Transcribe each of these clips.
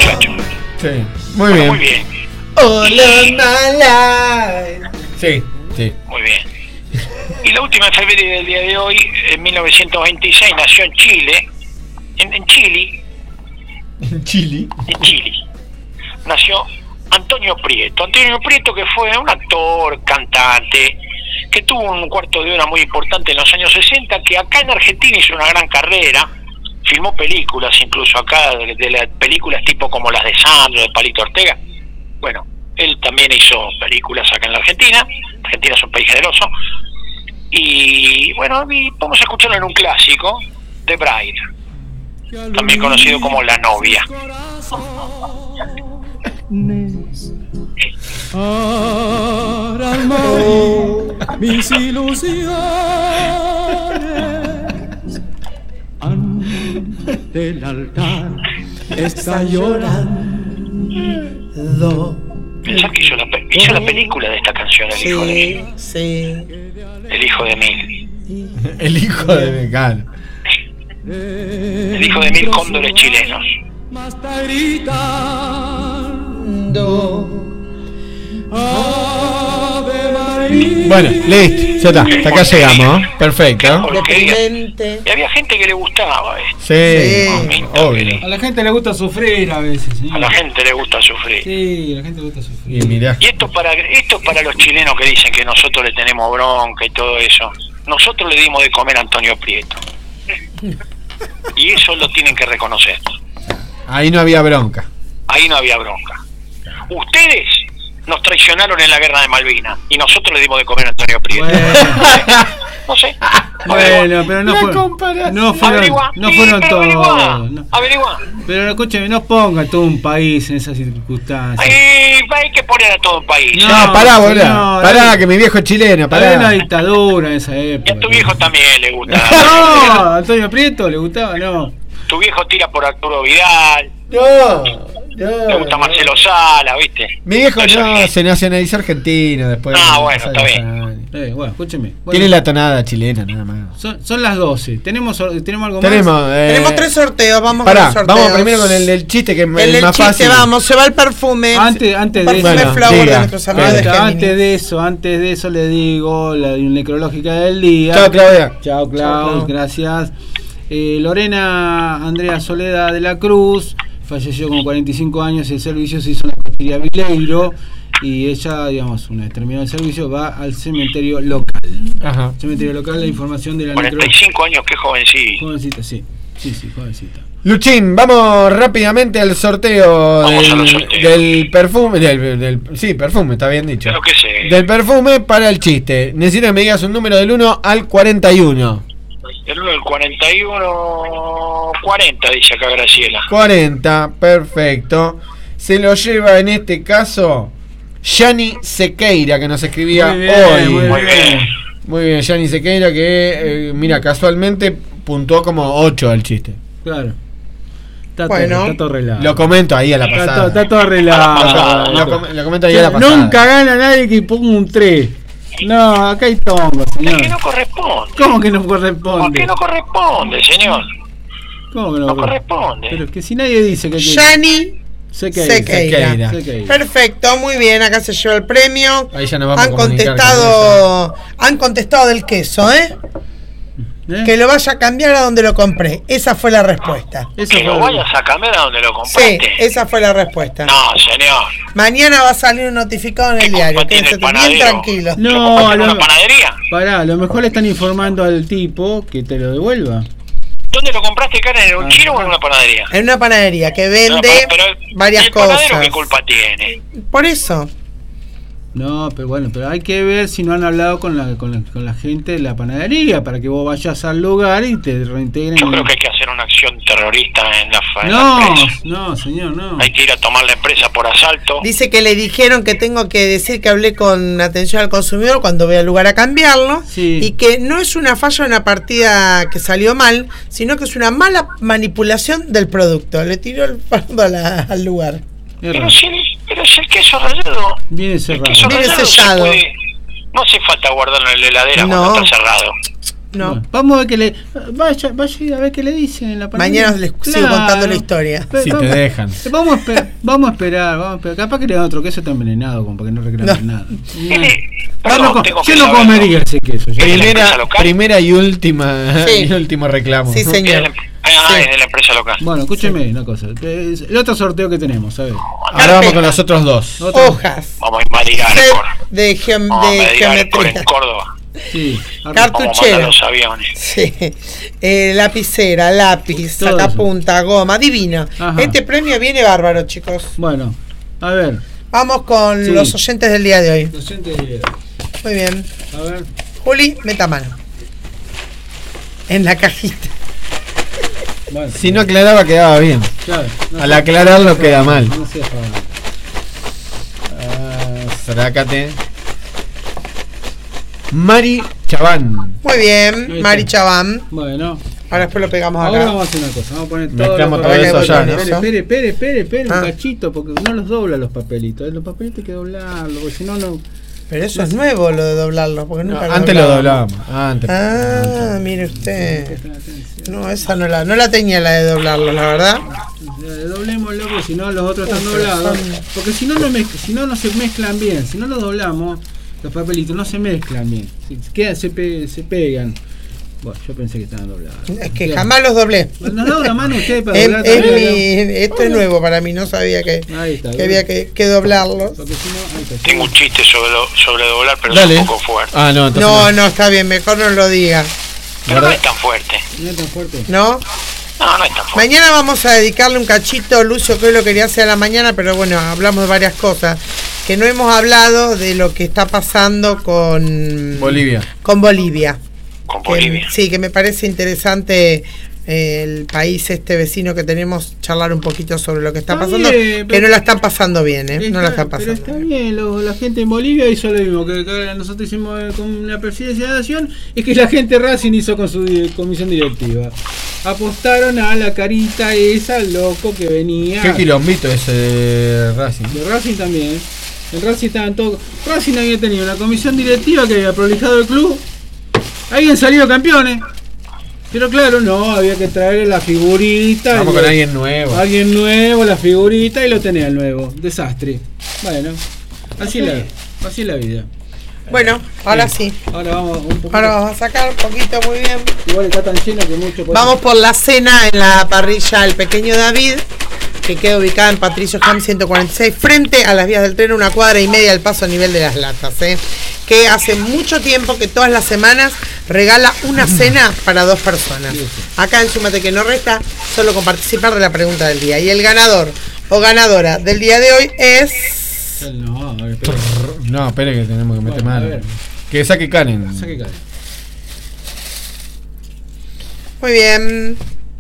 muchacho. Sí, muy bien. Muy bien. Sí, sí. Muy bien. Y la última efeméride del día de hoy, en 1926, nació en Chile, en Chile, nació Antonio Prieto. Antonio Prieto, que fue un actor, cantante, que tuvo un cuarto de hora muy importante en los años 60, que acá en Argentina hizo una gran carrera, filmó películas incluso acá, de las películas tipo como las de Sandro, de Palito Ortega. Bueno, él también hizo películas acá en la Argentina. Argentina es un país generoso. Y bueno, vamos a escucharlo en un clásico, The Bride, también conocido como La Novia. Mis ilusiones ante el altar está llorando. Pensar que hizo la película de esta canción, el hijo de el hijo de Mil. El hijo de Mecano. El hijo de 1000 cóndores chilenos. Bueno, listo, ya está, hasta acá llegamos, ¿no? Perfecto. Y había gente que le gustaba, Sí, obvio. A la gente le gusta sufrir a veces, señor. A la gente le gusta sufrir. Sí, a la gente le gusta sufrir. Y mirá. Y esto para los chilenos que dicen que nosotros le tenemos bronca y todo eso. Nosotros le dimos de comer a Antonio Prieto. Y eso lo tienen que reconocer. Ahí no había bronca. Ahí no había bronca. Ustedes nos traicionaron en la guerra de Malvinas y nosotros le dimos de comer a Antonio Prieto. No sé. Bueno, pero no fueron todos. Averigua. Pero escúcheme, no ponga todo un país en esas circunstancias. Hay que poner a todo un país. No, pará, boludo. Pará, que mi viejo es chileno. Había una dictadura en esa época. Y a tu viejo también le gustaba. No, a Antonio Prieto le gustaba, no. Tu viejo tira por Arturo Vidal. Le gusta Marcelo Sala, ¿viste? Mi viejo se nacionalizó argentino después. Bueno, está bien. Bueno, escúcheme. Tiene la tonada chilena, nada más. Son las 12. ¿Tenemos algo más? Tenemos 3 sorteos. Vamos con los sorteos. Vamos primero con el del chiste, que es el más fácil. Vamos, se va el perfume. Antes de eso le digo la necrológica del día. Chao, Claudia. Chao, Claudia. Gracias. Lorena Andrea Soledad de la Cruz falleció con 45 años. El servicio se hizo en la Costilla Vileiro y ella, digamos, una vez terminado el servicio, va al cementerio local. Ajá. Cementerio local, la información de la 45 años, qué jovencita. Jovencita, sí, jovencita. Luchín, vamos rápidamente al sorteo del perfume. Sí, perfume, está bien dicho. Claro que sí. Del perfume para el chiste. Necesito que me digas un número del 1 al 41. El 1 del 41, 40, dice acá Graciela. 40, perfecto. Se lo lleva en este caso Yani Sequeira, que nos escribía hoy. Muy bien, Yani Sequeira, que mira, casualmente puntuó como 8 al chiste. Claro. Está todo arreglado. Lo comento ahí a la pasada. Está todo arreglado. Lo comento ahí a la pasada. Nunca gana nadie que ponga un 3. No, acá hay tongo, señor. Es que no corresponde. ¿Cómo que no corresponde? ¿Por qué no corresponde, señor? ¿Cómo que no corresponde? Pero es que si nadie dice que... Yani Sequeira. Perfecto, muy bien, acá se lleva el premio. Ahí ya nos vamos han contestado del queso, que lo vaya a cambiar a donde lo compré. Esa fue la respuesta. Que lo vayas a cambiar a donde lo compraste. Sí, esa fue la respuesta. No, señor. Mañana va a salir un notificado en el diario. Quédense bien tranquilos. No, ¿una panadería? Pará, a lo mejor le están informando al tipo que te lo devuelva. ¿Dónde lo compraste, cara? ¿En un chino o en una panadería? En una panadería que vende varias cosas. ¿El panadero qué culpa tiene? Por eso. No, pero bueno, pero hay que ver si no han hablado con la gente de la panadería para que vos vayas al lugar y te reintegren. Yo creo que hay que hacer una acción terrorista en la empresa. No, señor, no. Hay que ir a tomar la empresa por asalto. Dice que le dijeron que tengo que decir que hablé con atención al consumidor cuando voy al lugar a cambiarlo, y que no es una falla en una partida que salió mal, sino que es una mala manipulación del producto. Le tiró el fardo al lugar. Pero si el queso rallado viene cerrado. Viene sellado. No hace falta guardarlo en la heladera cuando está cerrado. No. Bueno, vamos a ver qué le. Vaya a ver qué le dicen en la pandemia. Mañana les sigo contando la historia. Si te dejan. Vamos a esperar. Capaz que le dan otro queso está envenenado, como para que no reclamen nada. Yo no comería ese queso. Primera y última y último reclamo. Sí, señor. Es de la empresa local. Bueno, escúcheme una cosa. El otro sorteo que tenemos, ¿sabes? Ahora vamos con los otros dos. Hojas. Vamos a invadir Arcor. De geometría. En Córdoba. Sí. Cartuchero. Los aviones. Sí. Lapicera, lápiz, todo sacapunta, goma, divino. Ajá. Este premio viene bárbaro, chicos. Bueno, a ver. Vamos con los oyentes del día de hoy. Muy bien. A ver. Juli, meta mano. En la cajita. Bueno, si no aclaraba, quedaba bien. Claro, al aclararlo queda mal. No sé, Sacate. Mari Chaván. Muy bien, Mari Chaván. Bueno. Ahora después lo pegamos acá. Ahora vamos a hacer una cosa. Vamos a poner todo. Mezclamos todo eso ya, ¿no? Espere, un cachito, porque no los dobla los papelitos. Los papelitos hay que doblarlos, porque si no, no. Pero eso es nuevo, lo de doblarlo, porque nunca lo antes doblábamos. lo doblábamos. Mire usted. No, esa no la tenía, la de doblarlo, la verdad. Doblémoslo, porque si no los otros están doblados. Porque si no no se mezclan bien. Si no los doblamos, los papelitos no se mezclan bien. Se pegan. Bueno, yo pensé que estaban doblados. Es que jamás los doblé. ¿Nos da una mano usted para doblar también? Esto es nuevo para mí, no sabía que había que doblarlos. Tengo un chiste sobre doblar, pero Dale. es un poco fuerte. No, está bien, mejor no lo diga. Pero no es tan fuerte. ¿No es tan fuerte? ¿No? No es tan fuerte. Mañana vamos a dedicarle un cachito. Lucio que hoy lo quería hacer a la mañana, pero bueno, hablamos de varias cosas. Que no hemos hablado de lo que está pasando con Bolivia. Con Bolivia. Sí, que me parece interesante el país vecino que tenemos, charlar un poquito sobre lo que está pasando, bien, que no la están pasando bien, no la están pasando. Pero está bien, la gente en Bolivia hizo lo mismo que nosotros hicimos con la presidencia de la nación, es que la gente Racing hizo con su comisión directiva. Apostaron a la carita esa, loco que venía. Qué quilombito ese de Racing. De Racing también. En Racing estaban todos. Racing había tenido una comisión directiva que había prolijado el club. Habían salido campeones. Pero claro, no, había que traer la figurita. Vamos con alguien nuevo. Alguien nuevo, la figurita y lo tenía el nuevo. Desastre. Bueno, así es la vida. Bueno, ahora sí. Ahora vamos un poquito. Ahora vamos a sacar un poquito, muy bien. Igual está tan lleno que mucho. Vamos por la cena en la parrilla El Pequeño David, que queda ubicada en Patricio Ham 146, frente a las vías del tren, 1,5 cuadras del paso a nivel de las latas, que hace mucho tiempo que todas las semanas regala una cena para 2 personas. Acá en Súmate que no resta, solo con participar de la pregunta del día. Y el ganador o ganadora del día de hoy es... No, espere que tenemos que meter mano. Que saque Karen. Muy bien.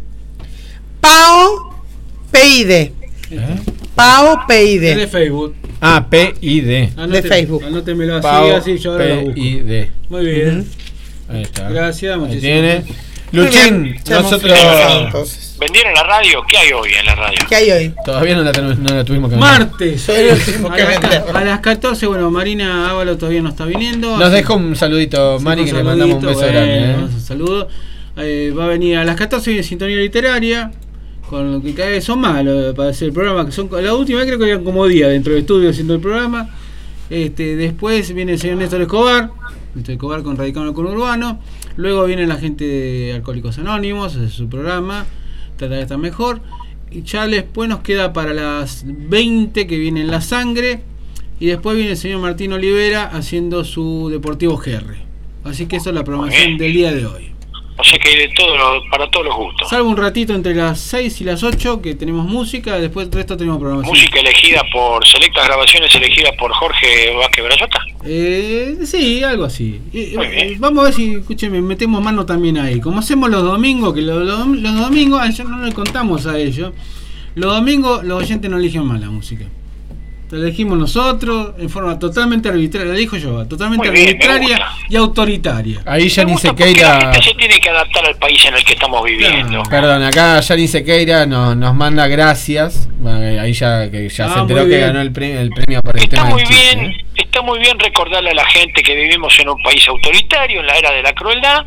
Pao PID. Pao PID. De Facebook. PID. De Facebook. Anótemelo Pao así yo ahora lo busco. PID. Muy bien. Ahí está. Gracias, muchísimas. Tiene. Luchín, nosotros. ¿Vendieron la radio? ¿Qué hay hoy en la radio? ¿Qué hay hoy? Todavía no la tuvimos que vender. Martes. A las 14, bueno, Marina Ávalo todavía no está viniendo. Nos dejó un saludito, Mari, que le mandamos un beso grande. Un saludo. Va a venir a las 14 en Sintonía Literaria. Con lo que cae, son malos para hacer el programa. Que son, la última creo que eran como día dentro del estudio haciendo el programa. Después viene el señor Néstor Escobar con Radicano con Urbano. Luego viene la gente de Alcohólicos Anónimos, es su programa, tratar de estar mejor. Y ya después nos queda para las 20 que viene La Sangre. Y después viene el señor Martín Olivera haciendo su Deportivo GR. Así que eso es la programación del día de hoy. O sea que hay de todo, para todos los gustos. Salvo un ratito entre las 6 y las 8 que tenemos música, después el resto tenemos programación. ¿Música elegida por selectas grabaciones elegidas por Jorge Vázquez Brayota? Sí, algo así. Vamos a ver si, escúcheme, metemos mano también ahí. Como hacemos los domingos, que los domingos, a ellos no le contamos a ellos, los domingos los oyentes no eligen más la música. La elegimos nosotros en forma totalmente arbitraria, la elijo yo, totalmente arbitraria y autoritaria. Ahí Yanni Sequeira. La gente se tiene que adaptar al país en el que estamos viviendo. Perdón, acá Yanni Sequeira nos manda gracias. Ahí ya se enteró que ganó el premio por el tema del chiste, Está muy bien recordarle a la gente que vivimos en un país autoritario, en la era de la crueldad,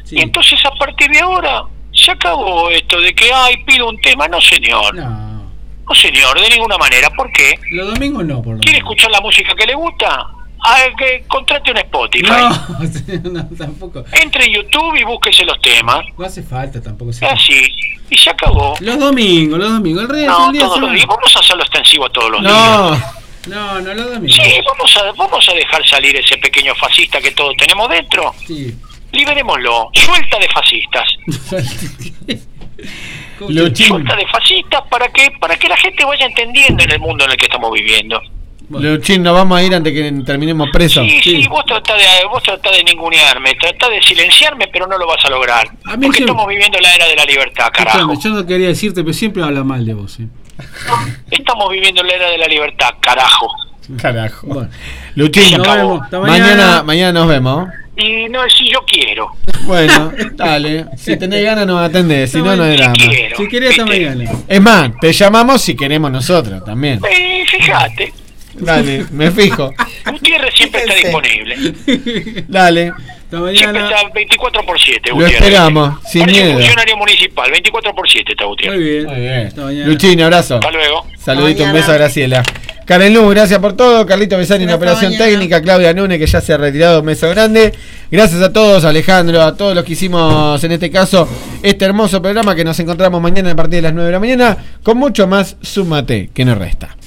Y entonces a partir de ahora se acabó esto de que, pido un tema. No, señor. No, señor, de ninguna manera. ¿Por qué? Los domingos no, por lo ¿Quiere escuchar la música que le gusta? Que contrate un Spotify. No, tampoco. Entre en YouTube y búsquese los temas. No hace falta tampoco. Así. Y se acabó. Los domingos. El resto no, del día todos los días. Vamos a hacerlo extensivo todos los días. No, los domingos. Sí, vamos a dejar salir ese pequeño fascista que todos tenemos dentro. Sí. Liberémoslo. Suelta de fascistas. Suelta de fascistas para que la gente vaya entendiendo en el mundo en el que estamos viviendo. Luchín, nos vamos a ir antes que terminemos presos. Sí, vos tratá de ningunearme, tratá de silenciarme, pero no lo vas a lograr. Porque estamos viviendo la era de la libertad, carajo. Yo no quería decirte, pero siempre habla mal de vos. Estamos viviendo la era de la libertad, carajo. Bueno. Luchín, mañana nos vemos. Y no, si yo quiero. Bueno, dale. Si tenés ganas nos atendés, si no, no hay drama. Si querés, hasta mañana. Es más, te llamamos si queremos nosotros también. Fíjate. Dale, me fijo. Gutiérrez siempre está disponible. Dale. Hasta mañana. Siempre está 24/7. Lo esperamos, sin miedo. Funcionario municipal, 24/7 está Gutiérrez. Muy bien. Hasta mañana. Luchín, abrazo. Hasta luego. Saludito, un beso a Graciela. Karen Luz, gracias por todo. Carlito Besani en la operación técnica. Claudia Núñez, que ya se ha retirado, un beso grande. Gracias a todos, Alejandro, a todos los que hicimos en este caso este hermoso programa, que nos encontramos mañana a partir de las 9 de la mañana con mucho más Súmate, que no resta.